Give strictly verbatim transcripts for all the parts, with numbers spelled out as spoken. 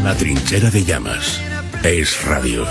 Una trinchera de llamas. Es radio.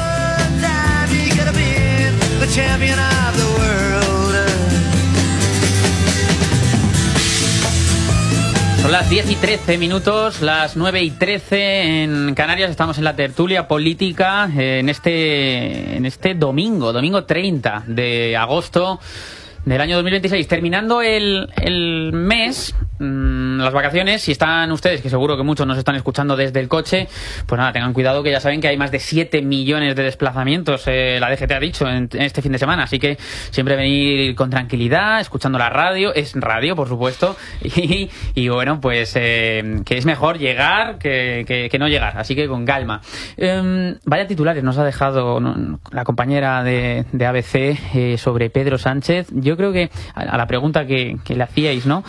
Son las diez y trece minutos, las nueve y trece en Canarias. Estamos en la tertulia política eh, en este en este domingo, domingo treinta de agosto del año dos mil veintiséis. Terminando el, el mes, mmm, las vacaciones, si están ustedes, que seguro que muchos nos están escuchando desde el coche, pues nada, tengan cuidado, que ya saben que hay más de siete millones de desplazamientos, eh, la D G T ha dicho, en, en este fin de semana. Así que siempre venir con tranquilidad, escuchando la radio, es radio, por supuesto, y, y bueno, pues eh, que es mejor llegar que, que, que no llegar, así que con calma. Eh, vaya titulares nos ha dejado no, la compañera de, de A B C eh, sobre Pedro Sánchez. Yo creo que a, a la pregunta que, que le hacíais, ¿no?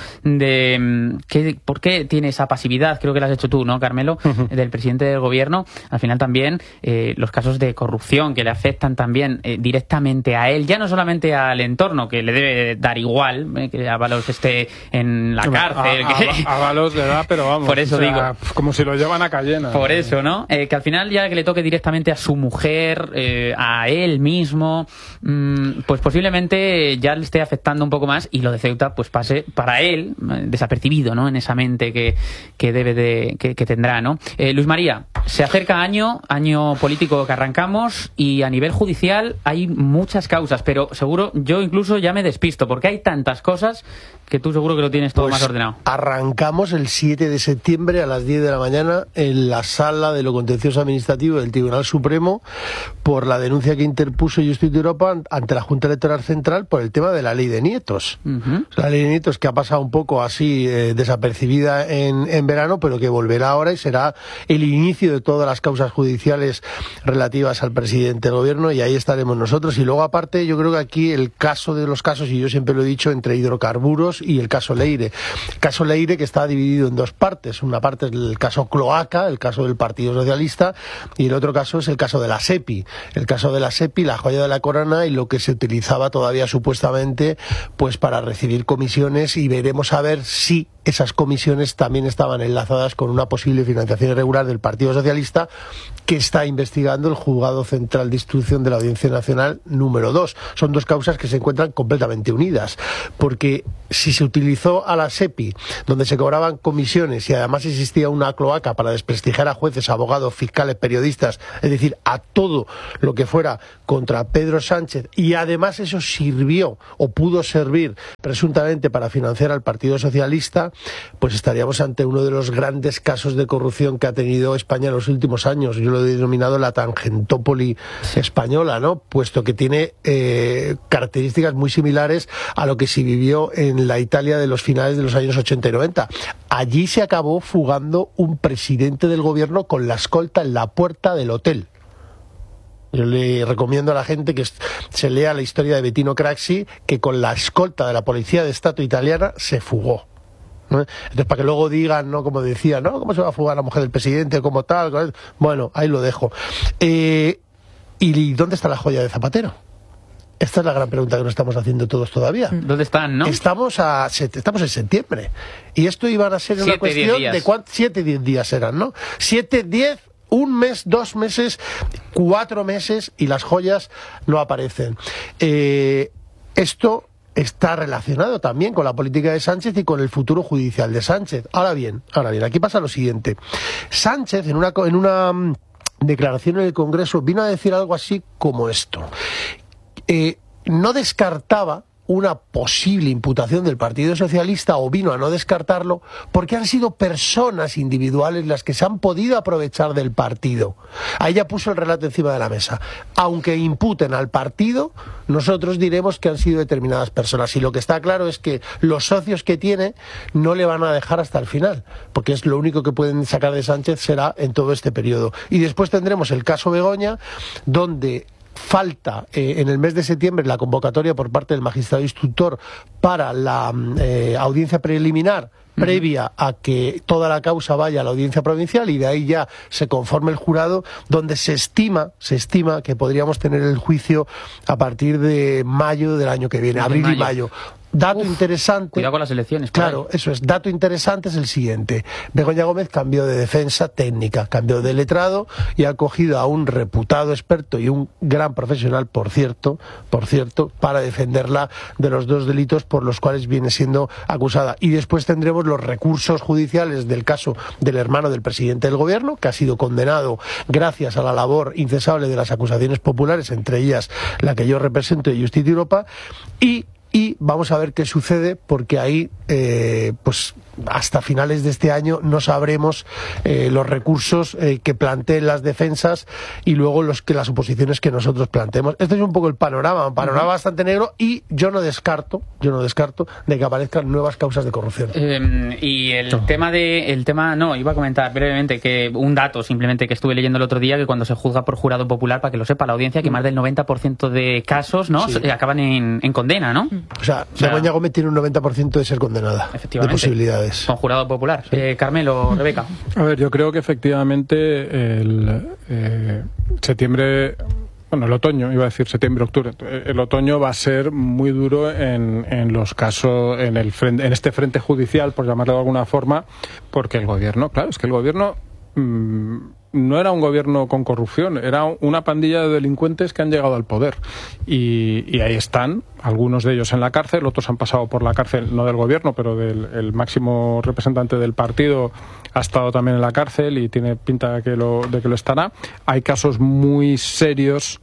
De que, ¿por qué tiene esa pasividad? Creo que la has hecho tú, ¿no, Carmelo? Uh-huh. Del presidente del gobierno. Al final también eh, los casos de corrupción que le afectan también eh, directamente a él, ya no solamente al entorno, que le debe dar igual, eh, que Ábalos esté en la cárcel. A, que... a, Ábalos le da, pero vamos. Por eso o sea, digo. Como si lo llevan a Cayena. Por eso, ¿no? Eh, que al final ya que le toque directamente a su mujer, eh, a él mismo, mmm, pues posiblemente ya le esté afectando un poco más y lo de Ceuta pues pase para él eh, desapercibido, ¿no? En esa mente que, que debe de que, que tendrá, ¿no? Eh, Luis María, se acerca año año político que arrancamos y a nivel judicial hay muchas causas, pero seguro yo incluso ya me despisto porque hay tantas cosas que tú seguro que lo tienes todo pues más ordenado. Arrancamos el siete de septiembre a las diez de la mañana en la sala de lo contencioso administrativo del Tribunal Supremo por la denuncia que interpuso Justicia Europa ante la Junta Electoral Central por el tema de la ley de nietos. Uh-huh. La ley de nietos que ha pasado un poco así eh, desapercibida en, en verano, pero que volverá ahora y será el inicio de todas las causas judiciales relativas al presidente del gobierno, y ahí estaremos nosotros. Y luego aparte yo creo que aquí el caso de los casos, y yo siempre lo he dicho, entre hidrocarburos y el caso Leire. El caso Leire, que está dividido en dos partes. Una parte es el caso Cloaca, el caso del Partido Socialista, y el otro caso es el caso de la SEPI. El caso de la SEPI, la joya de la corona, y lo que se utilizaba todavía supuestamente pues para recibir comisiones, y veremos a ver si esas comisiones también estaban enlazadas con una posible financiación irregular del Partido Socialista, que está investigando el Juzgado Central de Instrucción de la Audiencia Nacional número dos. Son dos causas que se encuentran completamente unidas, porque si se utilizó a la SEPI, donde se cobraban comisiones y además existía una cloaca para desprestigiar a jueces, abogados, fiscales, periodistas, es decir, a todo lo que fuera contra Pedro Sánchez, y además eso sirvió o pudo servir presuntamente para financiar al Partido Socialista, pues estaríamos ante uno de los grandes casos de corrupción que ha tenido España en los últimos años. Yo lo he denominado la Tangentópoli española, ¿no? Puesto que tiene eh, características muy similares a lo que se vivió en la Italia de los finales de los años ochenta y noventa. Allí se acabó fugando un presidente del gobierno con la escolta en la puerta del hotel. Yo le recomiendo a la gente que se lea la historia de Bettino Craxi, que con la escolta de la policía de Estado italiana se fugó. ¿no? Entonces, para que luego digan, ¿no? Como decía, ¿no? ¿Cómo se va a fugar la mujer del presidente? ¿Cómo tal? Bueno, ahí lo dejo. Eh, ¿Y dónde está la joya de Zapatero? Esta es la gran pregunta que nos estamos haciendo todos todavía. ¿Dónde están, no? Estamos a estamos en septiembre. Y esto iba a ser una cuestión de cuántos, siete, diez días eran, ¿no? Siete, diez, un mes, dos meses, cuatro meses, y las joyas no aparecen. Eh, esto está relacionado también con la política de Sánchez y con el futuro judicial de Sánchez. Ahora bien, ahora bien, aquí pasa lo siguiente. Sánchez, en una, en una declaración en el Congreso, vino a decir algo así como esto. Eh, no descartaba una posible imputación del Partido Socialista, o vino a no descartarlo, porque han sido personas individuales las que se han podido aprovechar del partido. Ahí ya puso el relato encima de la mesa. Aunque imputen al partido, nosotros diremos que han sido determinadas personas. Y lo que está claro es que los socios que tiene no le van a dejar hasta el final, porque es lo único que pueden sacar de Sánchez será en todo este periodo. Y después tendremos el caso Begoña, donde falta eh, en el mes de septiembre la convocatoria por parte del magistrado instructor para la eh, audiencia preliminar previa a que toda la causa vaya a la audiencia provincial, y de ahí ya se conforme el jurado, donde se estima se estima que podríamos tener el juicio a partir de mayo del año que viene, abril y mayo. Dato Uf, interesante. Cuidado con las elecciones. Claro, eso es. Dato interesante es el siguiente. Begoña Gómez cambió de defensa técnica, cambió de letrado y ha cogido a un reputado experto y un gran profesional, por cierto, por cierto, para defenderla de los dos delitos por los cuales viene siendo acusada. Y después tendremos los recursos judiciales del caso del hermano del presidente del gobierno, que ha sido condenado gracias a la labor incesable de las acusaciones populares, entre ellas la que yo represento de Justicia Europa, y Y vamos a ver qué sucede, porque ahí, eh, pues hasta finales de este año no sabremos eh, los recursos eh, que planteen las defensas y luego los que las oposiciones que nosotros planteemos. Este es un poco el panorama, un panorama uh-huh. bastante negro, y yo no descarto, yo no descarto de que aparezcan nuevas causas de corrupción. Eh, y el no. tema de, el tema, no, iba a comentar brevemente que un dato simplemente que estuve leyendo el otro día, que cuando se juzga por jurado popular, para que lo sepa la audiencia, que más del noventa por ciento de casos, ¿no? Sí. acaban en, en condena, ¿no? O sea, o sea Begoña Gómez tiene un noventa por ciento de ser condenada. Efectivamente. De posibilidades. Con jurado popular. Eh, Carmelo, Rebeca. A ver, yo creo que efectivamente el eh, septiembre, bueno, el otoño, iba a decir septiembre, octubre, el otoño va a ser muy duro en, en los casos, en el frente, en este frente judicial, por llamarlo de alguna forma, porque el gobierno, claro, es que el gobierno mmm, no era un gobierno con corrupción, era una pandilla de delincuentes que han llegado al poder. Y, y ahí están, algunos de ellos en la cárcel, otros han pasado por la cárcel, no del gobierno, pero del el máximo representante del partido ha estado también en la cárcel y tiene pinta de que lo, de que lo estará. Hay casos muy serios,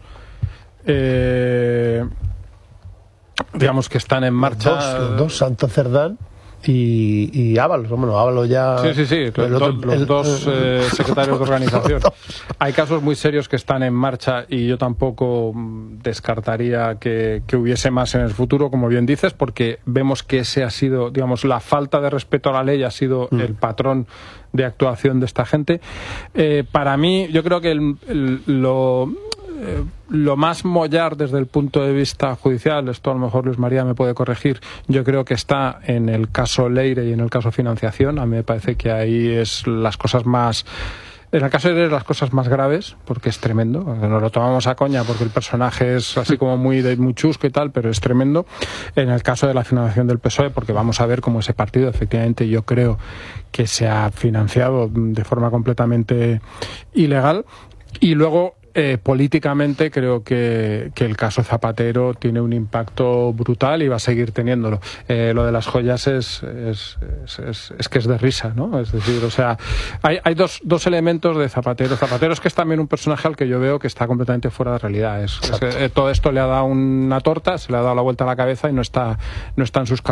eh, digamos, que están en marcha. Los dos, los dos Santo Cerdán y, y Ábalos, bueno, Ábalos ya... Sí, sí, sí, los, otro, los el, dos eh, secretarios de organización. Hay casos muy serios que están en marcha y yo tampoco descartaría que, que hubiese más en el futuro, como bien dices, porque vemos que ese ha sido, digamos, la falta de respeto a la ley ha sido mm. el patrón de actuación de esta gente. Eh, para mí, yo creo que el, el, lo... Eh, lo más mollar desde el punto de vista judicial, esto a lo mejor Luis María me puede corregir, yo creo que está en el caso Leire y en el caso financiación. A mí me parece que ahí es las cosas más... En el caso de Leire las cosas más graves, porque es tremendo. Nos lo tomamos a coña porque el personaje es así como muy, muy chusco y tal, pero es tremendo. En el caso de la financiación del P S O E, porque vamos a ver cómo ese partido, efectivamente, yo creo que se ha financiado de forma completamente ilegal. Y luego, Eh, políticamente creo que, que el caso Zapatero tiene un impacto brutal y va a seguir teniéndolo. Eh, lo de las joyas es es, es, es es que es de risa, ¿no? Es decir, o sea, hay, hay dos, dos elementos de Zapatero. Zapatero es que es también un personaje al que yo veo que está completamente fuera de realidad. Es, es que, eh, todo esto le ha dado una torta, se le ha dado la vuelta a la cabeza y no está, no está en sus